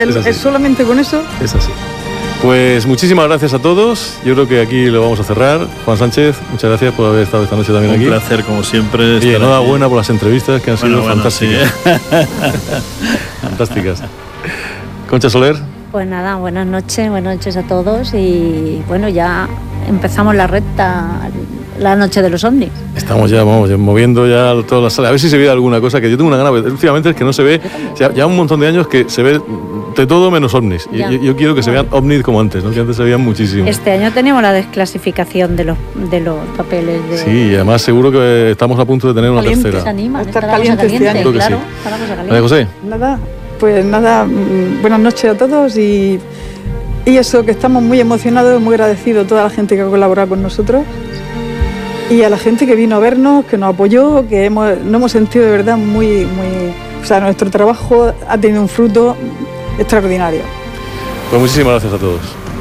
¿Es solamente con eso? Es así. Pues muchísimas gracias a todos. Yo creo que aquí lo vamos a cerrar. Juan Sánchez, muchas gracias por haber estado esta noche también aquí. Un placer, como siempre. Y enhorabuena por las entrevistas que han sido fantásticas. Sí. Fantásticas. Concha Soler. Pues nada, buenas noches a todos y bueno, ya empezamos la recta, la noche de los ovnis. Estamos ya, moviendo ya todas las salas. A ver si se ve alguna cosa, que yo tengo una gana. Últimamente es que no se ve, ya un montón de años que se ve de todo menos ovnis. Yo quiero que se vean ovnis como antes, ¿no? Que antes se veían muchísimo. Este año tenemos la desclasificación de los papeles de... Sí, y además seguro que estamos a punto de tener una tercera. Se animan, estar caliente este año. Creo que claro, sí. María José. Nada, buenas noches a todos y eso, que estamos muy emocionados, muy agradecidos a toda la gente que ha colaborado con nosotros y a la gente que vino a vernos, que nos apoyó, que nos hemos sentido de verdad muy, o sea, nuestro trabajo ha tenido un fruto extraordinario. Pues muchísimas gracias a todos.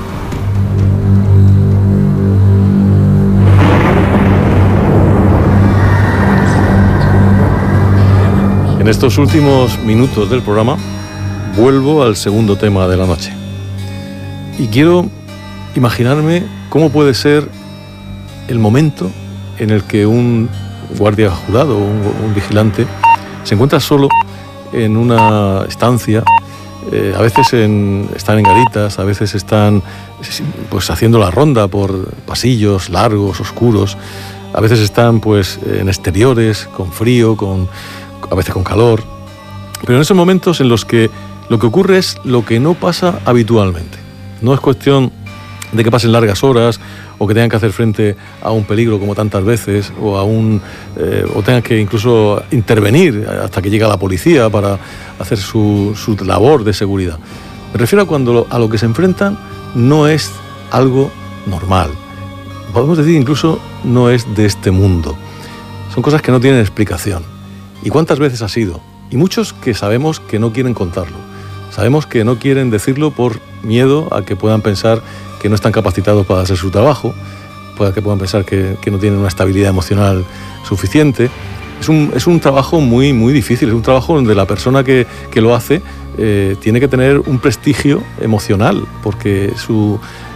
En estos últimos minutos del programa vuelvo al segundo tema de la noche. Y quiero imaginarme cómo puede ser el momento en el que un guardia jurado, un vigilante, se encuentra solo en una estancia. A veces están en garitas, a veces están pues haciendo la ronda por pasillos largos, oscuros. A veces están pues en exteriores, con frío, a veces con calor, pero en esos momentos en los que lo que ocurre es lo que no pasa habitualmente. No es cuestión de que pasen largas horas o que tengan que hacer frente a un peligro como tantas veces o tengan que incluso intervenir hasta que llega la policía para hacer su labor de seguridad. Me refiero a lo que se enfrentan no es algo normal. Podemos decir incluso no es de este mundo. Son cosas que no tienen explicación. ¿Y cuántas veces ha sido? Y muchos que sabemos que no quieren contarlo. Sabemos que no quieren decirlo por miedo a que puedan pensar que no están capacitados para hacer su trabajo, que puedan pensar que no tienen una estabilidad emocional suficiente. Es un trabajo muy, muy difícil, es un trabajo donde la persona que lo hace tiene que tener un prestigio emocional, porque su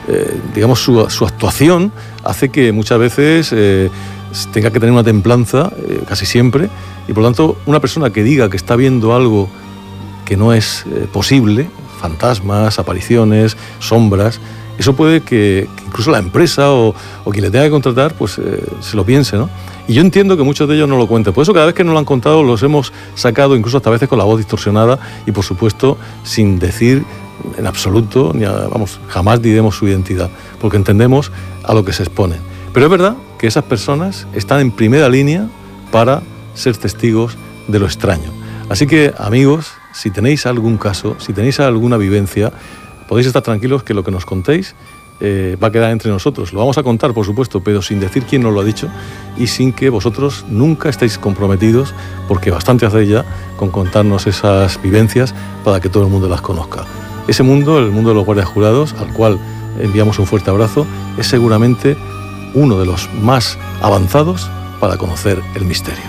actuación hace que muchas veces tenga que tener una templanza casi siempre, y por lo tanto una persona que diga que está viendo algo que no es posible, fantasmas, apariciones, sombras, eso puede que incluso la empresa o quien le tenga que contratar pues se lo piense, ¿no? Y yo entiendo que muchos de ellos no lo cuenten. Por eso cada vez que nos lo han contado los hemos sacado, incluso hasta veces con la voz distorsionada y por supuesto sin decir en absoluto, jamás diremos su identidad, porque entendemos a lo que se exponen. Pero es verdad que esas personas están en primera línea para ser testigos de lo extraño. Así que, amigos, si tenéis algún caso, si tenéis alguna vivencia, podéis estar tranquilos que lo que nos contéis va a quedar entre nosotros. Lo vamos a contar, por supuesto, pero sin decir quién nos lo ha dicho y sin que vosotros nunca estéis comprometidos, porque bastante hacéis ya con contarnos esas vivencias para que todo el mundo las conozca. Ese mundo, el mundo de los guardias jurados, al cual enviamos un fuerte abrazo, es seguramente uno de los más avanzados para conocer el misterio.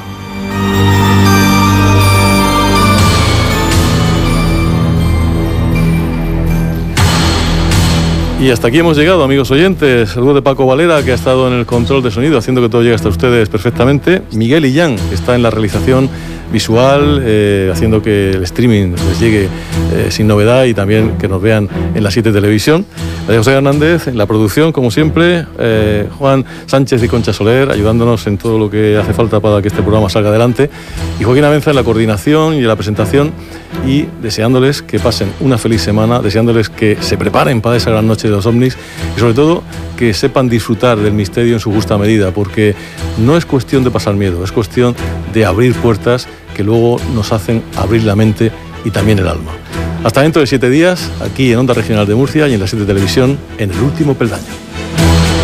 Y hasta aquí hemos llegado, amigos oyentes. Saludos de Paco Valera, que ha estado en el control de sonido, haciendo que todo llegue hasta ustedes perfectamente. Miguel Illán, que está en la realización visual, haciendo que el streaming les llegue sin novedad y también que nos vean en la 7 Televisión. María José Hernández en la producción, como siempre. Juan Sánchez y Concha Soler ayudándonos en todo lo que hace falta para que este programa salga adelante. Y Joaquín Avenza en la coordinación y en la presentación. Y deseándoles que pasen una feliz semana, deseándoles que se preparen para esa gran noche de los ovnis y sobre todo que sepan disfrutar del misterio en su justa medida, porque no es cuestión de pasar miedo, es cuestión de abrir puertas que luego nos hacen abrir la mente y también el alma. Hasta dentro de 7 días, aquí en Onda Regional de Murcia y en la 7 Televisión, en El Último Peldaño.